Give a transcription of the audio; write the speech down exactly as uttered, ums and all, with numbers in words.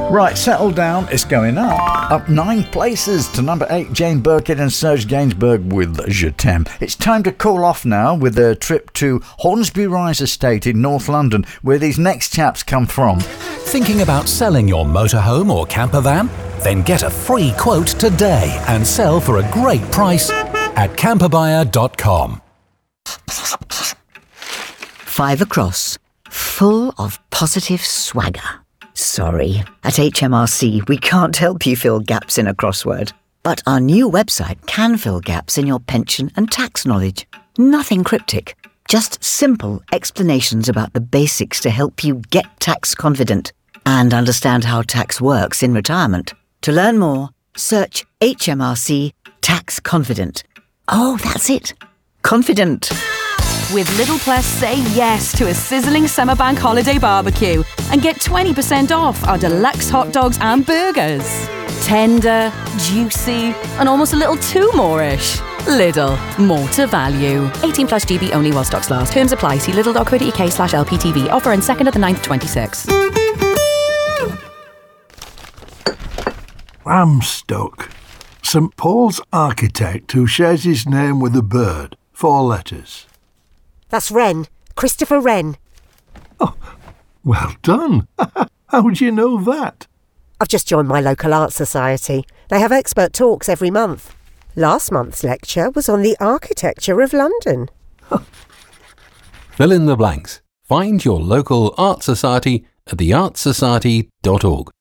Right, settle down, it's going up. Up nine places to number eight, Jane Birkin and Serge Gainsbourg with Je T'aime. It's time to call off now with a trip to Hornsby Rise Estate in North London, where these next chaps come from. Thinking about selling your motorhome or camper van? Then get a free quote today and sell for a great price at camper buyer dot com. Five across, full of positive swagger. Sorry, at H M R C we can't help you fill gaps in a crossword. But our new website can fill gaps in your pension and tax knowledge. Nothing cryptic, just simple explanations about the basics to help you get tax confident and understand how tax works in retirement. To learn more, search H M R C Tax Confident. Oh, that's it. Confident. With Lidl Plus, say yes to a sizzling summer bank holiday barbecue and get twenty percent off our deluxe hot dogs and burgers. Tender, juicy, and almost a little too more-ish. Lidl, more to value. eighteen plus G B only while stocks last. Terms apply. See lidl.co.uk slash LPTV. Offer in second of the ninth twenty-six. I'm stuck. St Paul's architect who shares his name with a bird. Four letters. That's Wren. Christopher Wren. Oh, well done. How do you know that? I've just joined my local art society. They have expert talks every month. Last month's lecture was on the architecture of London. Fill in the blanks. Find your local art society at the art society dot org.